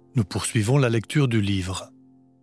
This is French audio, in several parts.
Nous poursuivons la lecture du livre.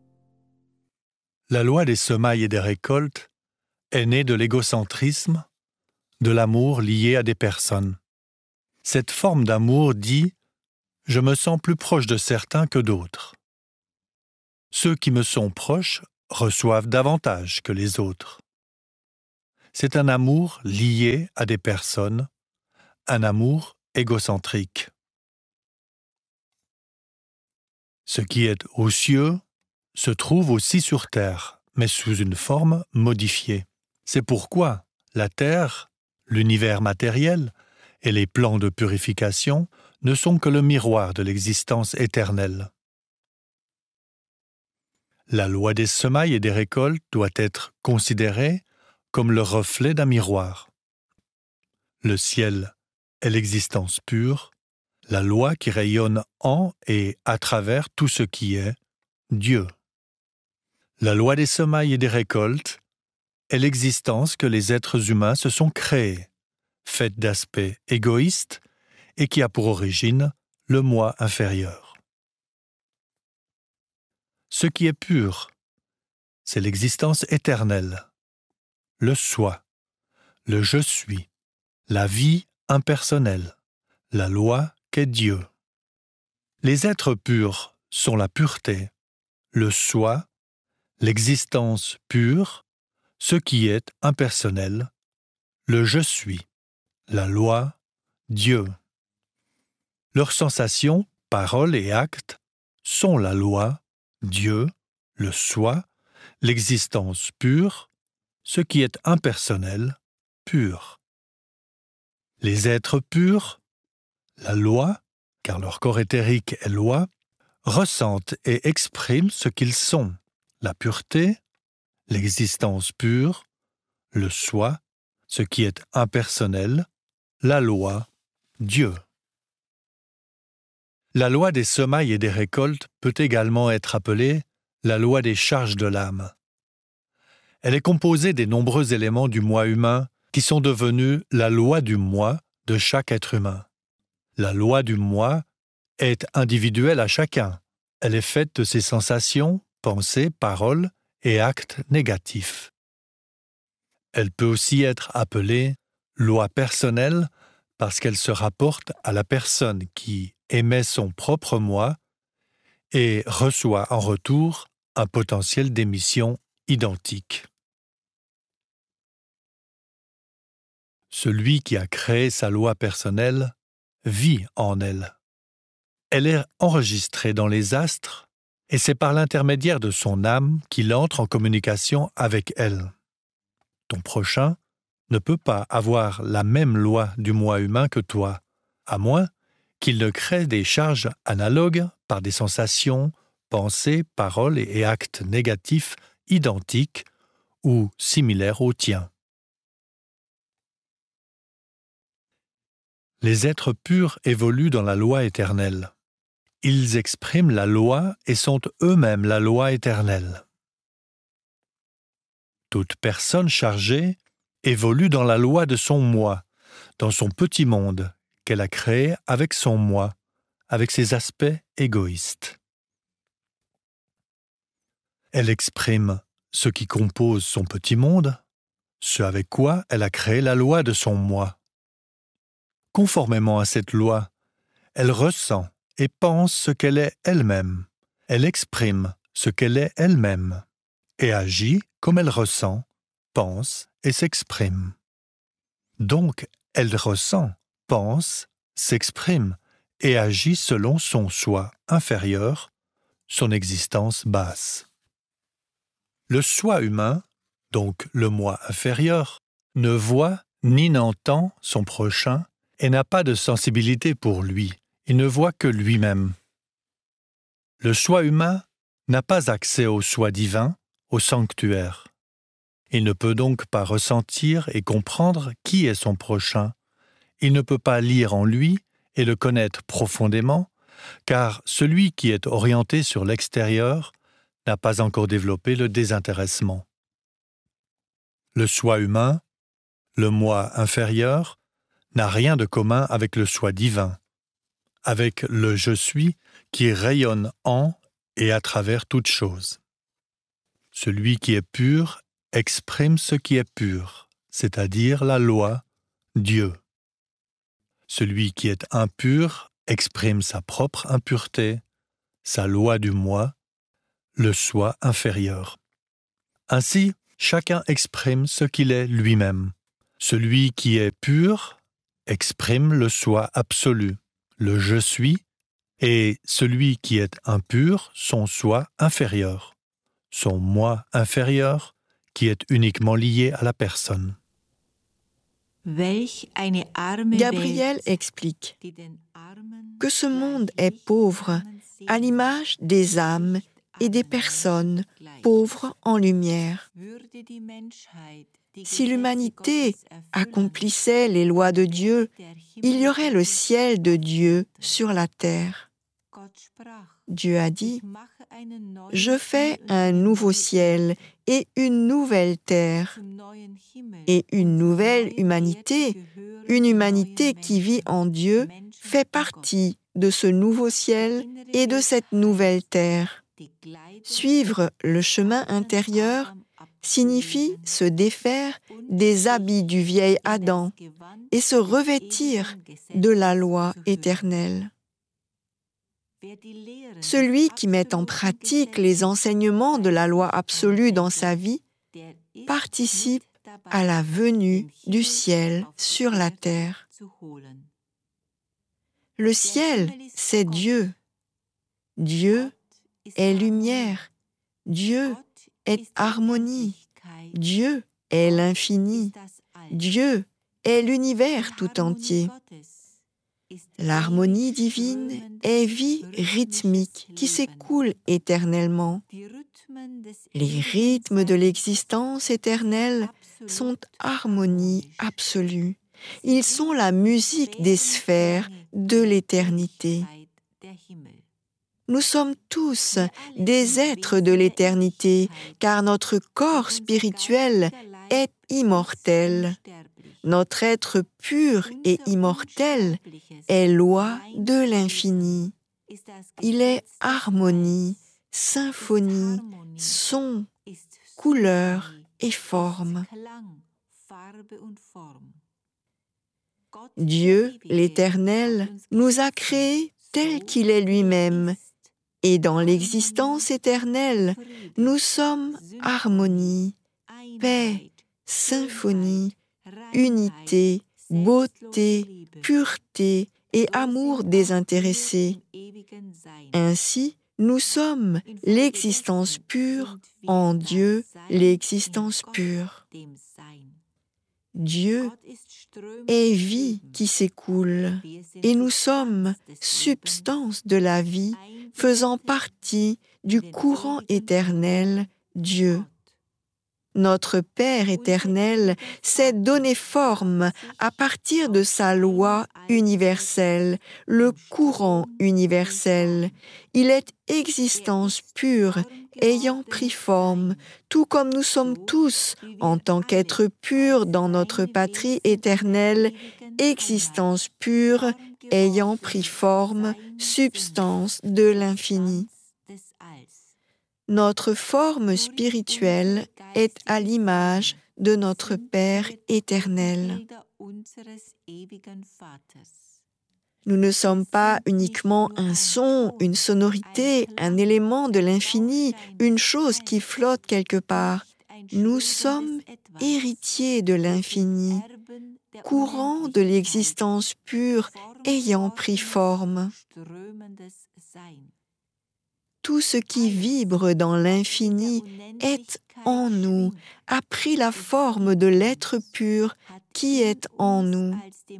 La loi des semailles et des récoltes est née de l'égocentrisme, de l'amour lié à des personnes. Cette forme d'amour dit « je me sens plus proche de certains que d'autres ». Ceux qui me sont proches reçoivent davantage que les autres. C'est un amour lié à des personnes, un amour égocentrique. Ce qui est aux cieux se trouve aussi sur terre, mais sous une forme modifiée. C'est pourquoi la terre, l'univers matériel et les plans de purification ne sont que le miroir de l'existence éternelle. La loi des semailles et des récoltes doit être considérée comme le reflet d'un miroir. Le ciel est l'existence pure, la loi qui rayonne en et à travers tout ce qui est Dieu. La loi des semailles et des récoltes est l'existence que les êtres humains se sont créés, faite d'aspects égoïstes et qui a pour origine le moi inférieur. Ce qui est pur, c'est l'existence éternelle, le soi, le je suis, la vie impersonnelle, la loi qu'est Dieu. Les êtres purs sont la pureté, le soi, l'existence pure, ce qui est impersonnel, le je suis, la loi, Dieu. Leurs sensations, paroles et actes sont la loi, Dieu, le soi, l'existence pure, ce qui est impersonnel, pur. Les êtres purs, la loi, car leur corps éthérique est loi, ressentent et expriment ce qu'ils sont, la pureté, l'existence pure, le soi, ce qui est impersonnel, la loi, Dieu. La loi des semailles et des récoltes peut également être appelée la loi des charges de l'âme. Elle est composée des nombreux éléments du moi humain qui sont devenus la loi du moi de chaque être humain. La loi du moi est individuelle à chacun. Elle est faite de ses sensations, pensées, paroles et actes négatifs. Elle peut aussi être appelée loi personnelle parce qu'elle se rapporte à la personne qui émet son propre moi et reçoit en retour un potentiel d'émission identique. Celui qui a créé sa loi personnelle vit en elle. Elle est enregistrée dans les astres et c'est par l'intermédiaire de son âme qu'il entre en communication avec elle. Ton prochain ne peut pas avoir la même loi du moi humain que toi, à moins qu'il ne crée des charges analogues par des sensations, pensées, paroles et actes négatifs identiques ou similaires aux tiens. Les êtres purs évoluent dans la loi éternelle. Ils expriment la loi et sont eux-mêmes la loi éternelle. Toute personne chargée évolue dans la loi de son moi, dans son petit monde qu'elle a créé avec son moi, avec ses aspects égoïstes. Elle exprime ce qui compose son petit monde, ce avec quoi elle a créé la loi de son moi. Conformément à cette loi, elle ressent et pense ce qu'elle est elle-même. Elle exprime ce qu'elle est elle-même et agit comme elle ressent, pense et s'exprime. Donc, elle ressent, pense, s'exprime et agit selon son soi inférieur, son existence basse. Le soi humain, donc le moi inférieur, ne voit ni n'entend son prochain et n'a pas de sensibilité pour lui. Il ne voit que lui-même. Le soi humain n'a pas accès au soi divin, au sanctuaire. Il ne peut donc pas ressentir et comprendre qui est son prochain. Il ne peut pas lire en lui et le connaître profondément, car celui qui est orienté sur l'extérieur n'a pas encore développé le désintéressement. Le soi humain, le moi inférieur, n'a rien de commun avec le soi divin. avec le « je suis » qui rayonne en et à travers toute chose. Celui qui est pur exprime ce qui est pur, c'est-à-dire la loi, Dieu. Celui qui est impur exprime sa propre impureté, sa loi du moi, le soi inférieur. Ainsi, chacun exprime ce qu'il est lui-même. Celui qui est pur exprime le soi absolu, le « je suis », et celui qui est impur, son soi inférieur, son moi inférieur, qui est uniquement lié à la personne. Gabriel explique que ce monde est pauvre à l'image des âmes et des personnes pauvres en lumière. Si l'humanité accomplissait les lois de Dieu, il y aurait le ciel de Dieu sur la terre. Dieu a dit « Je fais un nouveau ciel et une nouvelle terre et une nouvelle humanité. Une humanité qui vit en Dieu fait partie de ce nouveau ciel et de cette nouvelle terre. » Suivre le chemin intérieur signifie se défaire des habits du vieil Adam et se revêtir de la loi éternelle. Celui qui met en pratique les enseignements de la loi absolue dans sa vie participe à la venue du ciel sur la terre. Le ciel, c'est Dieu. Dieu est lumière. Dieu est harmonie. Dieu est l'infini. Dieu est l'univers tout entier. L'harmonie divine est vie rythmique qui s'écoule éternellement. Les rythmes de l'existence éternelle sont harmonie absolue. Ils sont la musique des sphères de l'éternité. Nous sommes tous des êtres de l'éternité, car notre corps spirituel est immortel. Notre être pur et immortel est loi de l'infini. Il est harmonie, symphonie, son, couleur et forme. Dieu, l'Éternel, nous a créés tel qu'il est lui-même, et dans l'existence éternelle, nous sommes harmonie, paix, symphonie, unité, beauté, pureté et amour désintéressé. Ainsi, nous sommes l'existence pure en Dieu, l'existence pure. Dieu est vie qui s'écoule et nous sommes substance de la vie faisant partie du courant éternel Dieu. Notre Père éternel s'est donné forme à partir de sa loi universelle, le courant universel. Il est existence pure, ayant pris forme, tout comme nous sommes tous, en tant qu'êtres purs dans notre patrie éternelle, existence pure, ayant pris forme, substance de l'infini. Notre forme spirituelle est à l'image de notre Père éternel. Nous ne sommes pas uniquement un son, une sonorité, un élément de l'infini, une chose qui flotte quelque part. Nous sommes héritiers de l'infini, courant de l'existence pure ayant pris forme. Tout ce qui vibre dans l'infini est en nous, a pris la forme de l'être pur qui est en nous.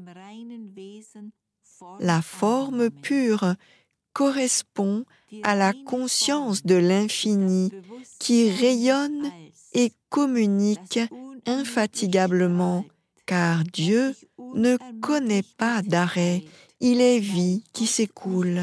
La forme pure correspond à la conscience de l'infini qui rayonne et communique infatigablement, car Dieu ne connaît pas d'arrêt, il est vie qui s'écoule.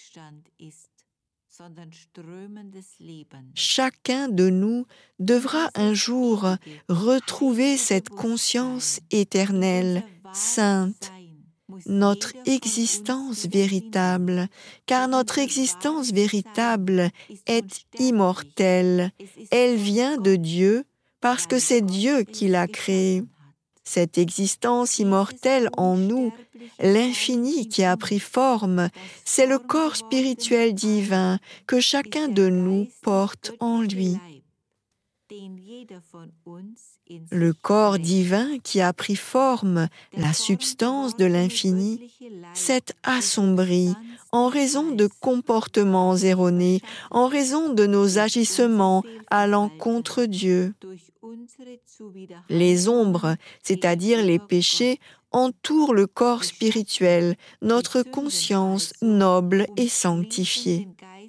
Chacun de nous devra un jour retrouver cette conscience éternelle, sainte. notre existence véritable, car notre existence véritable est immortelle. Elle vient de Dieu parce que c'est Dieu qui l'a créée. Cette existence immortelle en nous, l'infini qui a pris forme, c'est le corps spirituel divin que chacun de nous porte en lui. Le corps divin qui a pris forme, la substance de l'infini, s'est assombri en raison de comportements erronés, en raison de nos agissements allant contre Dieu. Les ombres, c'est-à-dire les péchés, entourent le corps spirituel, notre conscience noble et sanctifiée.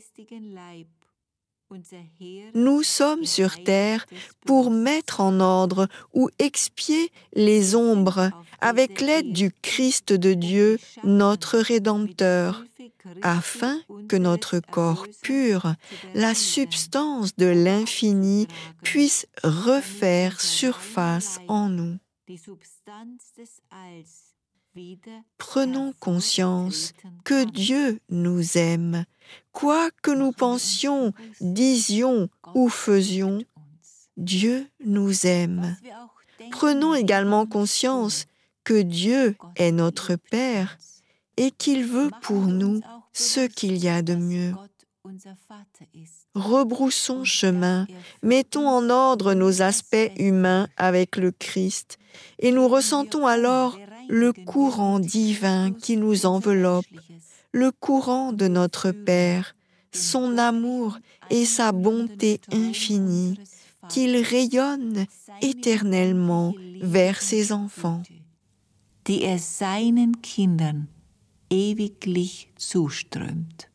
Nous sommes sur terre pour mettre en ordre ou expier les ombres avec l'aide du Christ de Dieu, notre Rédempteur, afin que notre corps pur, la substance de l'infini, puisse refaire surface en nous. Prenons conscience que Dieu nous aime, quoi que nous pensions, disions ou faisions, Dieu nous aime. Prenons également conscience que Dieu est notre Père et qu'il veut pour nous ce qu'il y a de mieux. Rebroussons chemin, mettons en ordre nos aspects humains avec le Christ et nous ressentons alors le courant divin qui nous enveloppe, le courant de notre Père, son amour et sa bonté infinie, qu'il rayonne éternellement vers ses enfants. Die seinen Kindern ewiglich zuströmt.